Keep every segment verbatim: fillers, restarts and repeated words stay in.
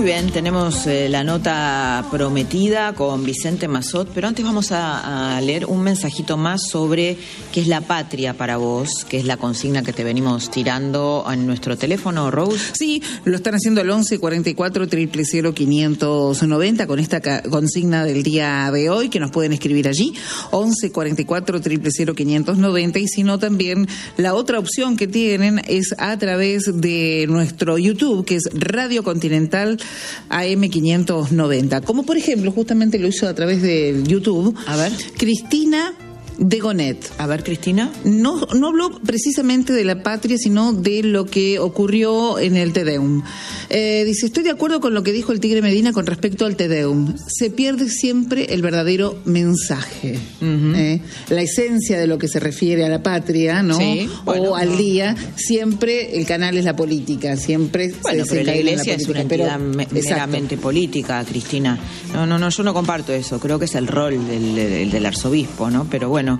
Muy bien, tenemos eh, la nota prometida con Vicente Massot, pero antes vamos a, a leer un mensajito más sobre qué es la patria para vos, que es la consigna que te venimos tirando en nuestro teléfono, Rose. Sí, lo están haciendo al once cuarenta y cuatro, cero cero cero, quinientos noventa con esta consigna del día de hoy, que nos pueden escribir allí, once cuarenta y cuatro, cero cero cero, quinientos noventa, y si no también la otra opción que tienen es a través de nuestro YouTube, que es Radio Continental A M quinientos noventa, como por ejemplo justamente lo hizo a través del YouTube. A ver. Cristina de Gonet. A ver, Cristina. No, no habló precisamente de la patria, sino de lo que ocurrió en el Te Deum. Eh, dice, estoy de acuerdo con lo que dijo el Tigre Medina con respecto al Te Deum. Se pierde siempre el verdadero mensaje. Uh-huh. eh, la esencia de lo que se refiere a la patria, ¿no? Sí, bueno, o al no. día, siempre el canal es la política, siempre bueno, se pero la Iglesia en la es una entidad me- meramente política, Cristina. No, no, no, yo no comparto eso. Creo que es el rol del, del, del arzobispo, ¿no? Pero bueno.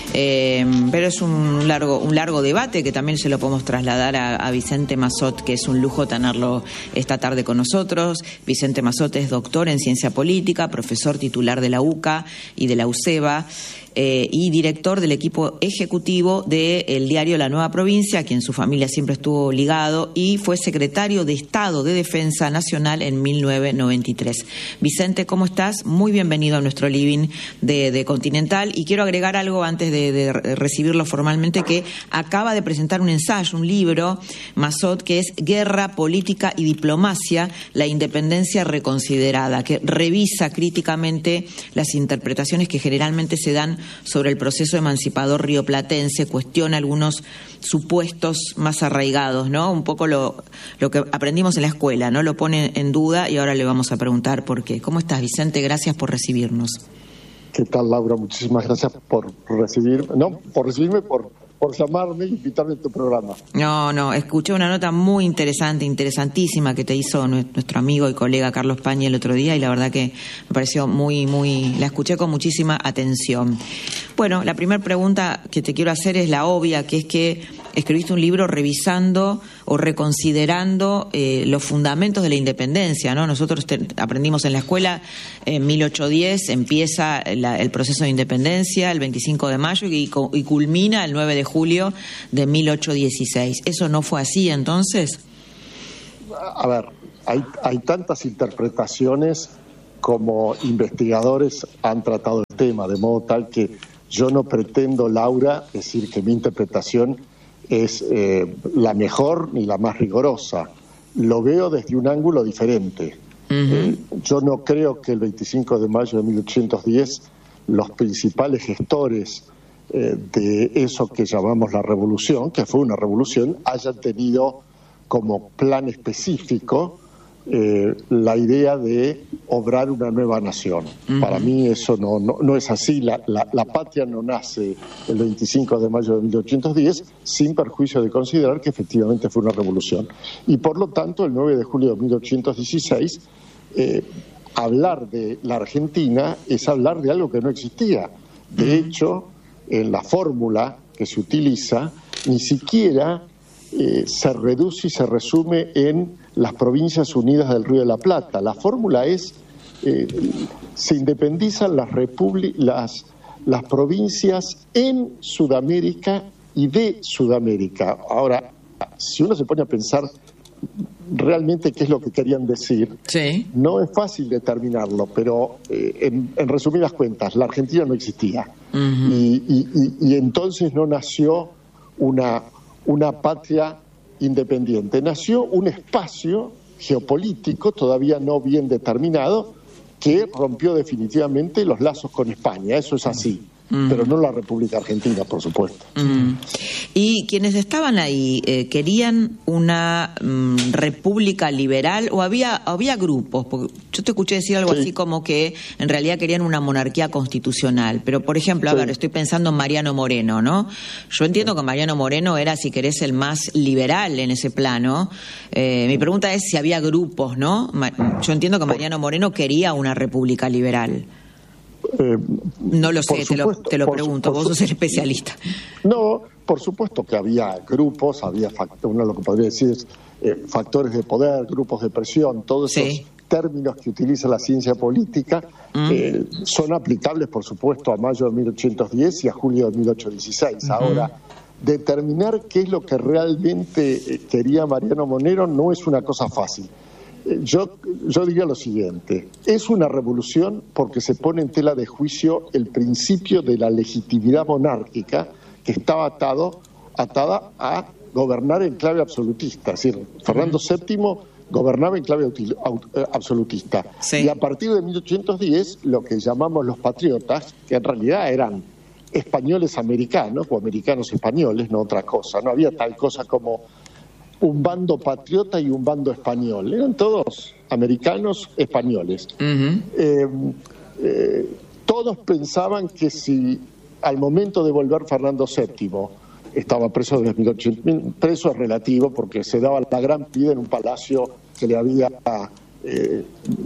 Eh, pero es un largo un largo debate que también se lo podemos trasladar a, a Vicente Massot, que es un lujo tenerlo esta tarde con nosotros. Vicente Massot es doctor en ciencia política, profesor titular de la U C A y de la UCEBA, eh, y director del equipo ejecutivo del diario La Nueva Provincia, a quien su familia siempre estuvo ligado, y fue secretario de Estado de Defensa Nacional en mil novecientos noventa y tres. Vicente, ¿cómo estás? Muy bienvenido a nuestro living de, de Continental, y quiero agregar algo antes de, de recibirlo formalmente, que acaba de presentar un ensayo, un libro, Massot, que es Guerra, Política y Diplomacia, la independencia reconsiderada, que revisa críticamente las interpretaciones que generalmente se dan sobre el proceso emancipador rioplatense, cuestiona algunos supuestos más arraigados, ¿no? Un poco lo, lo que aprendimos en la escuela, ¿no? Lo pone en duda y ahora le vamos a preguntar por qué. ¿Cómo estás, Vicente? Gracias por recibirnos. ¿Qué tal, Laura? Muchísimas gracias por recibirme, no, por recibirme, por, por llamarme y invitarme a tu programa. No, no, escuché una nota muy interesante, interesantísima que te hizo nuestro amigo y colega Carlos Pañi el otro día, y la verdad que me pareció muy, muy, la escuché con muchísima atención. Bueno, la primera pregunta que te quiero hacer es la obvia, que es que escribiste un libro revisando o reconsiderando eh, los fundamentos de la independencia, ¿no? Nosotros te, aprendimos en la escuela, en mil ochocientos diez empieza la, el proceso de independencia, el veinticinco de mayo, y, y culmina el nueve de julio de mil ochocientos dieciséis. ¿Eso no fue así entonces? A ver, hay, hay tantas interpretaciones como investigadores han tratado el tema, de modo tal que yo no pretendo, Laura, decir que mi interpretación es eh, la mejor ni la más rigurosa. Lo veo desde un ángulo diferente. Uh-huh. Eh, yo no creo que el veinticinco de mayo de mil ochocientos diez los principales gestores eh, de eso que llamamos la revolución, que fue una revolución, hayan tenido como plan específico eh, la idea de obrar una nueva nación. Uh-huh. Para mí eso no, no, no es así. La, la, la patria no nace el veinticinco de mayo de mil ochocientos diez, sin perjuicio de considerar que efectivamente fue una revolución. Y por lo tanto, el nueve de julio de mil ochocientos dieciséis, eh, hablar de la Argentina es hablar de algo que no existía. De uh-huh. hecho, en la fórmula que se utiliza, ni siquiera eh, se reduce y se resume en las Provincias Unidas del Río de la Plata. La fórmula es, eh, se independizan las, republi- las, las provincias en Sudamérica y de Sudamérica. Ahora, si uno se pone a pensar realmente qué es lo que querían decir, sí. no es fácil determinarlo, pero eh, en, en resumidas cuentas, la Argentina no existía. Uh-huh. y, y, y, y entonces no nació una, una patria independiente. Nació un espacio geopolítico todavía no bien determinado que rompió definitivamente los lazos con España. Eso es así. Mm. Pero no la República Argentina, por supuesto. Mm. ¿Y quienes estaban ahí eh, querían una mm, república liberal o había había grupos? Porque yo te escuché decir algo sí. así como que en realidad querían una monarquía constitucional. Pero, por ejemplo, a sí. ver, estoy pensando en Mariano Moreno, ¿no? Yo entiendo que Mariano Moreno era, si querés, el más liberal en ese plano. Eh, mi pregunta es si había grupos, ¿no? Yo entiendo que Mariano Moreno quería una república liberal. Eh, no lo sé, supuesto, te lo, te lo pregunto, vos sos el especialista. No, por supuesto que había grupos, había factores, uno lo que podría decir es eh, factores de poder, grupos de presión, todos sí. esos términos que utiliza la ciencia política mm. eh, son aplicables, por supuesto, a mayo de mil ochocientos diez y a julio de mil ochocientos dieciséis. Uh-huh. Ahora, determinar qué es lo que realmente quería Mariano Monero no es una cosa fácil. Yo, yo diría lo siguiente: es una revolución porque se pone en tela de juicio el principio de la legitimidad monárquica que estaba atado, atada a gobernar en clave absolutista. Es decir, Fernando séptimo gobernaba en clave absolutista. Sí. Y a partir de mil ochocientos diez, lo que llamamos los patriotas, que en realidad eran españoles americanos o americanos españoles, no otra cosa, no había tal cosa como un bando patriota y un bando español, eran todos americanos españoles. Uh-huh. eh, eh, todos pensaban que si al momento de volver Fernando séptimo estaba preso desde mil ochocientos, preso es relativo porque se daba la gran vida en un palacio que le había eh,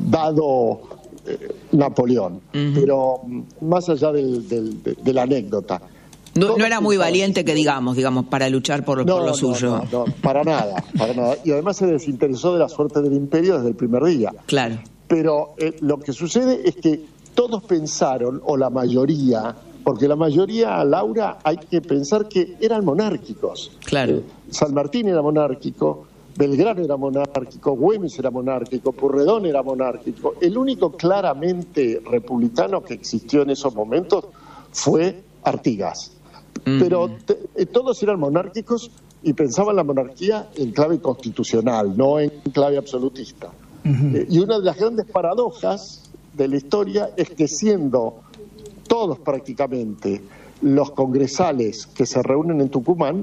dado eh, Napoleón, uh-huh. pero más allá del, del, de, de la anécdota. No, no era muy valiente que digamos, digamos, para luchar por, no, por lo no, suyo. No, no, para nada, para nada. Y además se desinteresó de la suerte del imperio desde el primer día. Claro. Pero eh, lo que sucede es que todos pensaron, o la mayoría, porque la mayoría, Laura, hay que pensar que eran monárquicos. Claro. Eh, San Martín era monárquico, Belgrano era monárquico, Güemes era monárquico, Purredón era monárquico. El único claramente republicano que existió en esos momentos fue Artigas. Uh-huh. Pero te, todos eran monárquicos y pensaban la monarquía en clave constitucional, no en clave absolutista. Uh-huh. Eh, y una de las grandes paradojas de la historia es que siendo todos prácticamente los congresales que se reúnen en Tucumán,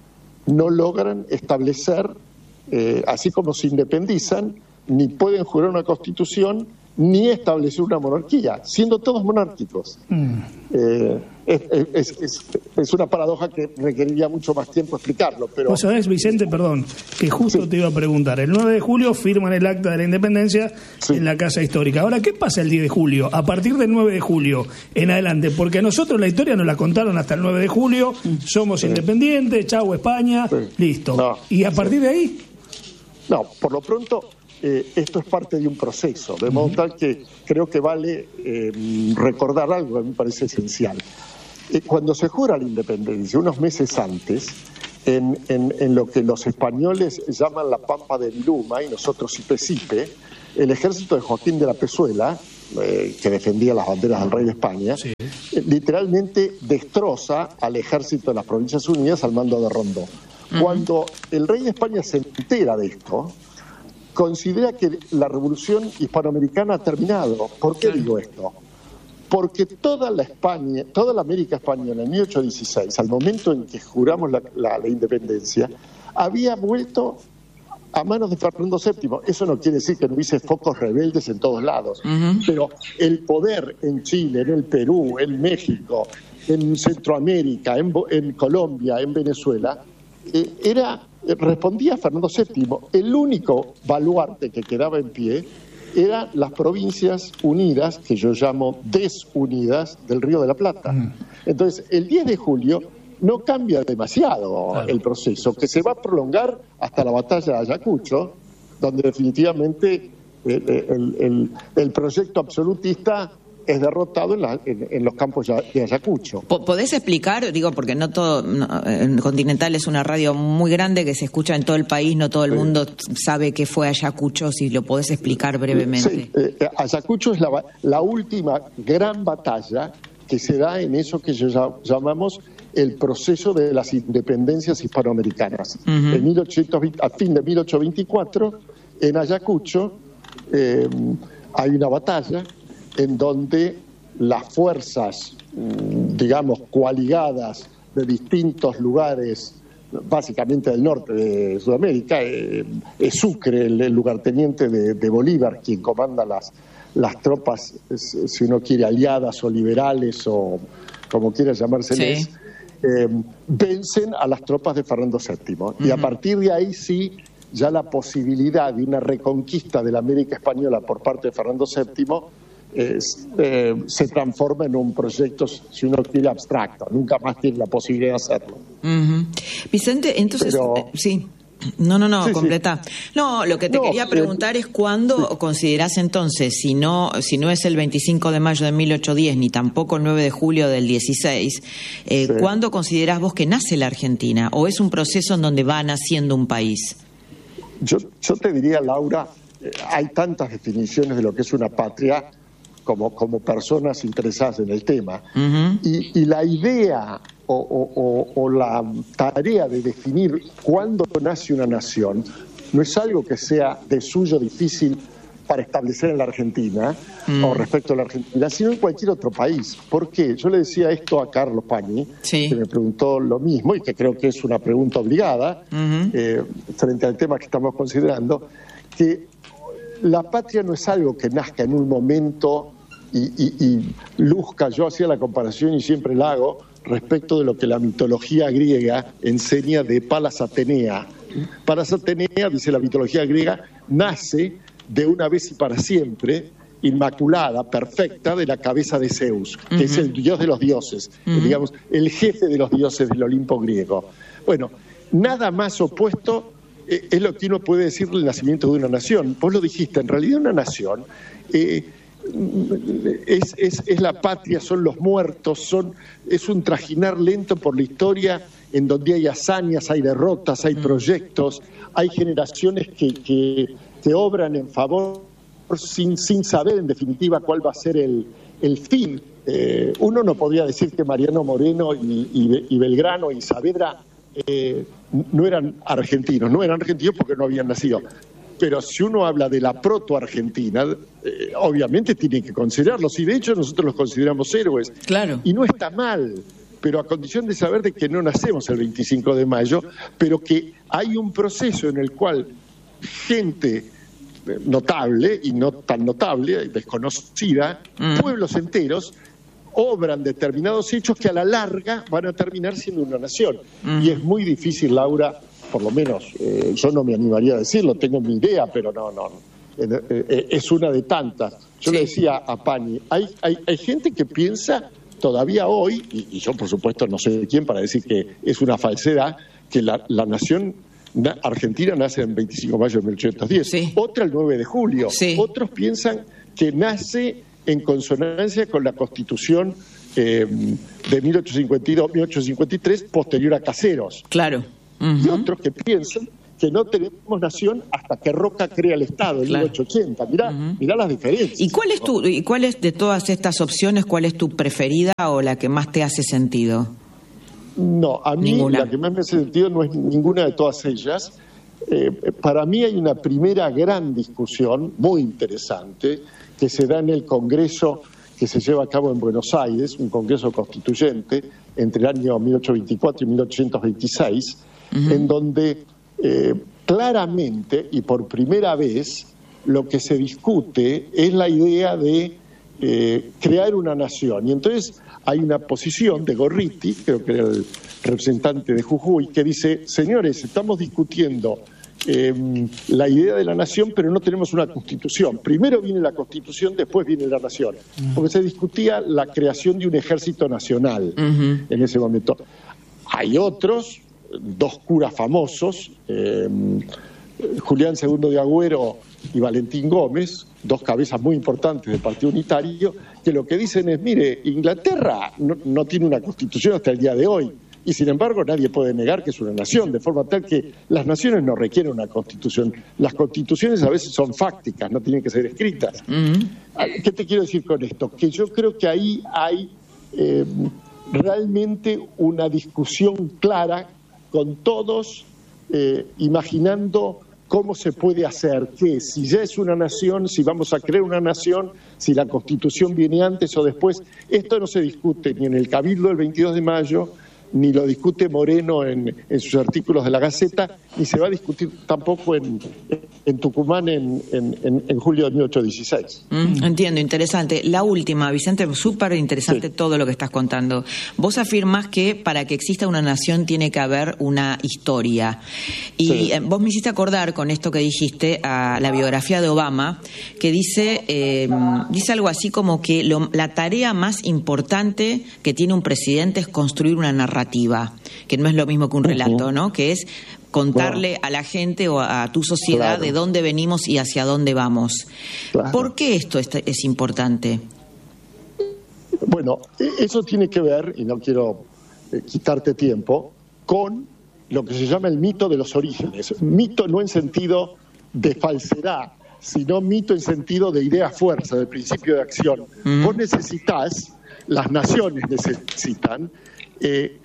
no logran establecer, eh, así como se independizan, ni pueden jurar una constitución, ni establecer una monarquía, siendo todos monárquicos. Mm. Eh, es, es, es, es una paradoja que requeriría mucho más tiempo explicarlo. Pero... Vos sabés, Vicente, perdón, que justo sí. te iba a preguntar. El nueve de julio firman el acta de la independencia sí. en la Casa Histórica. Ahora, ¿qué pasa el diez de julio? A partir del nueve de julio en adelante, porque a nosotros la historia nos la contaron hasta el nueve de julio, somos sí. independientes, chau España, sí. listo. No, ¿y a partir sí. de ahí? No, por lo pronto... Eh, esto es parte de un proceso, de modo tal que creo que vale eh, recordar algo que me parece esencial. Eh, cuando se jura la independencia, unos meses antes, en, en, en lo que los españoles llaman la Pampa de Luma y nosotros Sipe-Sipe, el ejército de Joaquín de la Pezuela, eh, que defendía las banderas del rey de España, sí. eh, literalmente destroza al ejército de las Provincias Unidas al mando de Rondó. Uh-huh. Cuando el rey de España se entera de esto, considera que la revolución hispanoamericana ha terminado. ¿Por qué digo esto? Porque toda la España, toda la América española en mil ochocientos dieciséis, al momento en que juramos la, la, la independencia, había vuelto a manos de Fernando séptimo. Eso no quiere decir que no hubiese focos rebeldes en todos lados, uh-huh. pero el poder en Chile, en el Perú, en México, en Centroamérica, en, en Colombia, en Venezuela, eh, era... respondía a Fernando séptimo. El único baluarte que quedaba en pie eran las provincias unidas, que yo llamo desunidas, del Río de la Plata. Mm. Entonces, el diez de julio no cambia demasiado claro. el proceso, que se va a prolongar hasta la batalla de Ayacucho, donde definitivamente el, el, el, el proyecto absolutista es derrotado en, la, en, en los campos de Ayacucho. ¿Podés explicar? Digo, porque no todo, no, Continental es una radio muy grande que se escucha en todo el país, no todo el sí. mundo sabe qué fue Ayacucho, si lo podés explicar brevemente. Sí, eh, Ayacucho es la, la última gran batalla que se da en eso que llamamos el proceso de las independencias hispanoamericanas. Uh-huh. En mil ochocientos veinte, a fin de mil ochocientos veinticuatro, en Ayacucho eh, hay una batalla en donde las fuerzas, digamos, coaligadas de distintos lugares, básicamente del norte de Sudamérica, eh, es Sucre, el, el lugarteniente de, de Bolívar, quien comanda las, las tropas, si uno quiere, aliadas o liberales o como quiera llamárseles, sí. eh, vencen a las tropas de Fernando séptimo. Uh-huh. Y a partir de ahí sí, ya la posibilidad de una reconquista de la América española por parte de Fernando séptimo Es, eh, se transforma en un proyecto, si uno quiere, abstracto. Nunca más tiene la posibilidad de hacerlo. Uh-huh. Vicente, entonces, Pero, eh, sí. No, no, no, sí, completa. Sí. No, lo que te no, quería preguntar eh, es cuándo sí. considerás entonces, si no si no es el veinticinco de mayo de mil ochocientos diez, ni tampoco el nueve de julio del dieciséis, eh, sí. ¿cuándo considerás vos que nace la Argentina? ¿O es un proceso en donde va naciendo un país? Yo, yo te diría, Laura, eh, hay tantas definiciones de lo que es una patria como, como personas interesadas en el tema. Uh-huh. y, y la idea o, o, o, o la tarea de definir cuándo nace una nación no es algo que sea de suyo difícil para establecer en la Argentina mm. o respecto a la Argentina, sino en cualquier otro país. ¿Por qué? Yo le decía esto a Carlos Pañi, sí. que me preguntó lo mismo y que creo que es una pregunta obligada uh-huh. eh, frente al tema que estamos considerando, que la patria no es algo que nazca en un momento y, y, y luzca. Yo hacía la comparación y siempre la hago respecto de lo que la mitología griega enseña de Palas Atenea. Palas Atenea, dice la mitología griega, nace de una vez y para siempre, inmaculada, perfecta, de la cabeza de Zeus, que uh-huh. es el dios de los dioses, uh-huh. digamos, el jefe de los dioses del Olimpo griego. Bueno, nada más opuesto eh, es lo que uno puede decir del nacimiento de una nación. Vos lo dijiste, en realidad una nación eh, es, es, es la patria, son los muertos, son, es un trajinar lento por la historia en donde hay hazañas, hay derrotas, hay proyectos, hay generaciones que, que, que obran en favor sin, sin saber en definitiva cuál va a ser el, el fin. Eh, uno no podría decir que Mariano Moreno y, y, y Belgrano y Saavedra eh, no eran argentinos, no eran argentinos porque no habían nacido. Pero si uno habla de la proto-Argentina, eh, obviamente tiene que considerarlos, y de hecho nosotros los consideramos héroes. Claro. Y no está mal, pero a condición de saber de que no nacemos el veinticinco de mayo, pero que hay un proceso en el cual gente notable y no tan notable, desconocida, mm. pueblos enteros, obran determinados hechos que a la larga van a terminar siendo una nación. Mm. Y es muy difícil, Laura, por lo menos eh, yo no me animaría a decirlo, tengo mi idea, pero no, no, eh, eh, es una de tantas. Yo sí. le decía a Pañi, hay, hay, hay gente que piensa todavía hoy, y, y yo por supuesto no sé quién para decir que es una falsedad, que la, la nación na, argentina nace el veinticinco de mayo de mil ochocientos diez, sí. otra el nueve de julio, sí. otros piensan que nace en consonancia con la Constitución eh, de mil ochocientos cincuenta y dos, mil ochocientos cincuenta y tres, posterior a Caseros. Claro. Uh-huh. Y otros que piensan que no tenemos nación hasta que Roca crea el Estado en claro. mil ochocientos ochenta. Mirá, uh-huh. mirá las diferencias. ¿Y cuál es tu, y cuál es de todas estas opciones, cuál es tu preferida o la que más te hace sentido? No, a mí ninguna. La que más me hace sentido no es ninguna de todas ellas. Eh, para mí hay una primera gran discusión muy interesante que se da en el Congreso que se lleva a cabo en Buenos Aires, un Congreso Constituyente entre el año mil ochocientos veinticuatro y mil ochocientos veintiséis, uh-huh. en donde eh, claramente y por primera vez lo que se discute es la idea de eh, crear una nación. Y entonces hay una posición de Gorriti, creo que era el representante de Jujuy, que dice, señores, estamos discutiendo eh, la idea de la nación, pero no tenemos una constitución. Primero viene la constitución, después viene la nación. Porque se discutía la creación de un ejército nacional uh-huh. en ese momento. Hay otros, dos curas famosos, eh, Julián segundo de Agüero y Valentín Gómez, dos cabezas muy importantes del Partido Unitario, que lo que dicen es, mire, Inglaterra no, no tiene una constitución hasta el día de hoy, y sin embargo nadie puede negar que es una nación, de forma tal que las naciones no requieren una constitución. Las constituciones a veces son fácticas, no tienen que ser escritas. Uh-huh. ¿Qué te quiero decir con esto? Que yo creo que ahí hay eh, realmente una discusión clara con todos eh, imaginando cómo se puede hacer, que si ya es una nación, si vamos a crear una nación, si la Constitución viene antes o después. Esto no se discute ni en el Cabildo del veintidós de mayo, ni lo discute Moreno en, en sus artículos de la Gaceta, ni se va a discutir tampoco en, en Tucumán en, en, en julio de mil ochocientos dieciséis. Mm, entiendo, interesante. La última, Vicente, súper interesante sí. todo lo que estás contando. Vos afirmás que para que exista una nación tiene que haber una historia. Y sí. eh, vos me hiciste acordar con esto que dijiste a la biografía de Obama, que dice, eh, dice algo así como que lo, la tarea más importante que tiene un presidente es construir una narrativa, que no es lo mismo que un relato, ¿no? Que es contarle bueno, a la gente o a, a tu sociedad claro. de dónde venimos y hacia dónde vamos. Claro. ¿Por qué esto es, es importante? Bueno, eso tiene que ver, y no quiero eh, quitarte tiempo, con lo que se llama el mito de los orígenes. Mito no en sentido de falsedad, sino mito en sentido de idea fuerza, de principio de acción. Mm. Vos necesitas, las naciones necesitan, eh,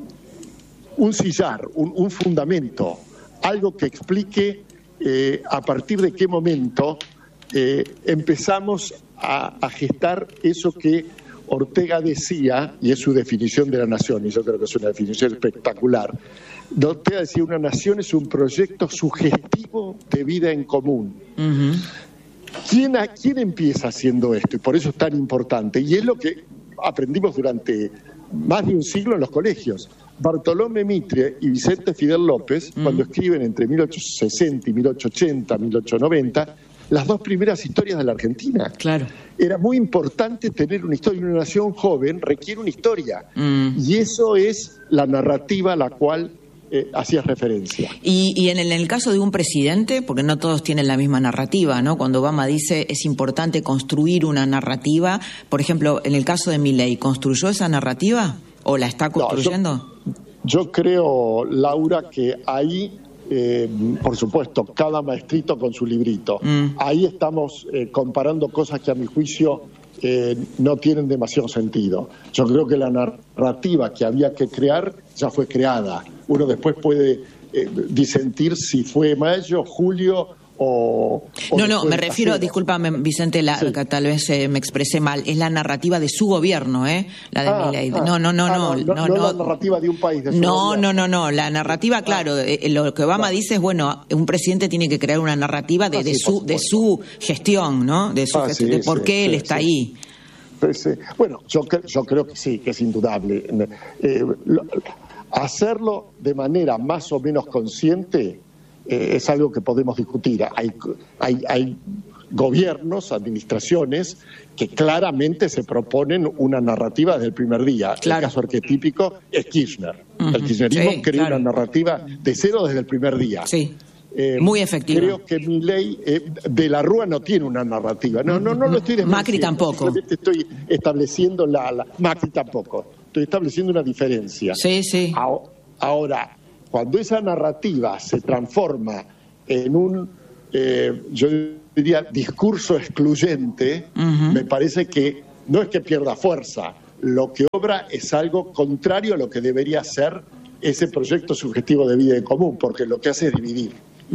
un sillar, un, un fundamento, algo que explique eh, a partir de qué momento eh, empezamos a, a gestar eso que Ortega decía, y es su definición de la nación, y yo creo que es una definición espectacular. Ortega decía, una nación es un proyecto sugestivo de vida en común. Uh-huh. ¿Quién, a, ¿Quién empieza haciendo esto? Y por eso es tan importante. Y es lo que aprendimos durante más de un siglo en los colegios. Bartolomé Mitre y Vicente Fidel López, uh-huh. cuando escriben entre mil ochocientos sesenta y mil ochocientos ochenta, mil ochocientos noventa, las dos primeras historias de la Argentina. Claro. Era muy importante tener una historia. Una nación joven requiere una historia. Mm. Y eso es la narrativa a la cual eh, hacías referencia. Y, y en, el, en el caso de un presidente, porque no todos tienen la misma narrativa, ¿no? Cuando Obama dice es importante construir una narrativa, por ejemplo, en el caso de Milei, ¿construyó esa narrativa o la está construyendo? No, yo, yo creo, Laura, que ahí... Eh, por supuesto, cada maestrito con su librito. Mm. Ahí estamos eh, comparando cosas que a mi juicio eh, no tienen demasiado sentido. Yo creo que la narrativa que había que crear ya fue creada. Uno después puede eh, disentir si fue mayo, julio o... o no, no, me refiero, discúlpame Vicente, la, sí. tal vez eh, me expresé mal, es la narrativa de su gobierno, ¿eh? La de ah, Milei. Ah, no, no, no, ah, no, no, no, no, no, la narrativa de un país. De su no, gobierno. no, no, no, la narrativa, claro, eh, lo que Obama claro. dice es, bueno, un presidente tiene que crear una narrativa de, ah, sí, de su de su gestión, ¿no? De su ah, gestión, sí, de por sí, qué sí, él está sí. ahí. Pues, eh, bueno, yo, yo creo que sí, que es indudable. Eh, lo, hacerlo de manera más o menos consciente eh, es algo que podemos discutir. Hay, hay, hay gobiernos, administraciones que claramente se proponen una narrativa desde el primer día. Claro. El caso arquetípico es Kirchner. Uh-huh. El kirchnerismo sí, creó claro. una narrativa de cero desde el primer día. Sí. Eh, Muy efectivo. Creo que Milei, eh, de la Rúa no tiene una narrativa. No, no, no lo estoy diciendo. Macri tampoco. Estoy estableciendo la, la... Macri tampoco. Estoy estableciendo una diferencia. Sí, sí. Ahora, cuando esa narrativa se transforma en un, eh, yo diría, discurso excluyente, uh-huh. me parece que no es que pierda fuerza. Lo que obra es algo contrario a lo que debería ser ese proyecto subjetivo de vida en común, porque lo que hace es dividir.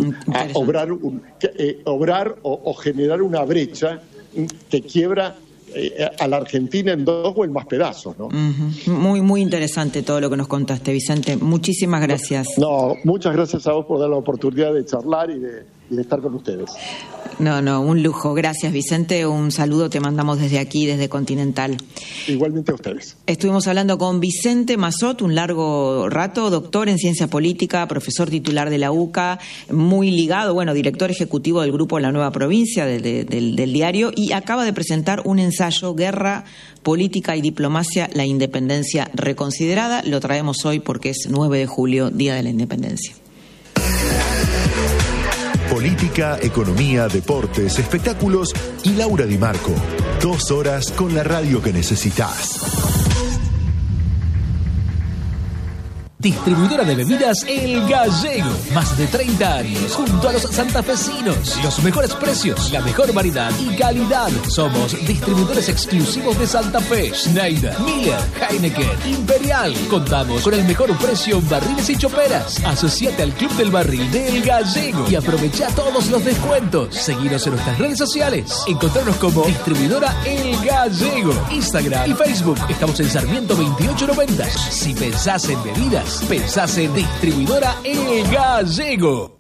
A obrar un, eh, obrar o, o generar una brecha que quiebra eh, a la Argentina en dos o en más pedazos, ¿no? Uh-huh. Muy, muy interesante todo lo que nos contaste, Vicente. Muchísimas gracias. No, no, muchas gracias a vos por dar la oportunidad de charlar y de, y de estar con ustedes. No, no, un lujo. Gracias, Vicente. Un saludo te mandamos desde aquí, desde Continental. Igualmente a ustedes. Estuvimos hablando con Vicente Massot un largo rato, doctor en ciencia política, profesor titular de la U C A, muy ligado, bueno, director ejecutivo del grupo La Nueva Provincia de, de, del, del diario, y acaba de presentar un ensayo, Guerra, Política y Diplomacia, la Independencia Reconsiderada. Lo traemos hoy porque es nueve de julio, Día de la Independencia. Política, economía, deportes, espectáculos y Laura Di Marco. Dos horas con la radio que necesitas. Distribuidora de bebidas El Gallego. Más de treinta años junto a los santafesinos. Los mejores precios, la mejor variedad y calidad. Somos distribuidores exclusivos de Santa Fe, Schneider, Miller, Heineken, Imperial. Contamos con el mejor precio en barriles y choperas. Asociate al Club del Barril de El Gallego y aprovecha todos los descuentos. Seguinos en nuestras redes sociales. Encontrarnos como Distribuidora El Gallego. Instagram y Facebook. Estamos en Sarmiento veintiocho noventa. Si pensás en bebidas, pensás en Distribuidora El Gallego.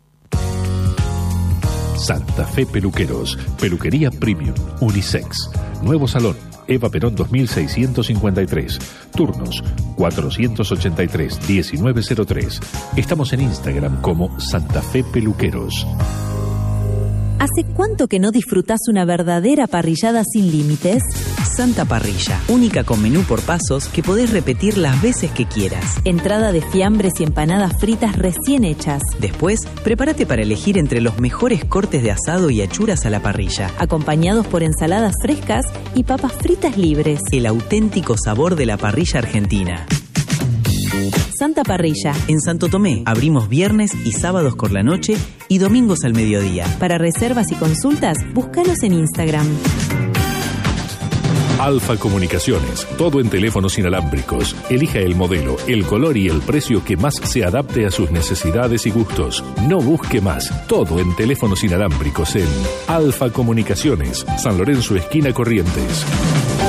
Santa Fe Peluqueros, peluquería premium, unisex. Nuevo salón, Eva Perón dos mil seiscientos cincuenta y tres. Turnos cuatrocientos ochenta y tres, diecinueve cero tres. Estamos en Instagram como Santa Fe Peluqueros. ¿Hace cuánto que no disfrutás una verdadera parrillada sin límites? Santa Parrilla, única con menú por pasos que podés repetir las veces que quieras. Entrada de fiambres y empanadas fritas recién hechas. Después, prepárate para elegir entre los mejores cortes de asado y achuras a la parrilla, acompañados por ensaladas frescas y papas fritas libres. El auténtico sabor de la parrilla argentina. Santa Parrilla. En Santo Tomé abrimos viernes y sábados por la noche y domingos al mediodía. Para reservas y consultas, búscanos en Instagram. Alfa Comunicaciones, todo en teléfonos inalámbricos. Elija el modelo, el color y el precio que más se adapte a sus necesidades y gustos. No busque más, todo en teléfonos inalámbricos en Alfa Comunicaciones, San Lorenzo, esquina Corrientes.